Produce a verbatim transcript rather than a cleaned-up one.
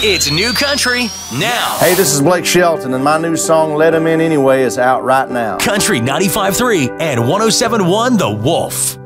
It's New Country now. Hey, this is Blake Shelton, and my new song, Let 'Em In Anyway, is out right now. Country ninety-five point three and one oh seven point one The Wolf.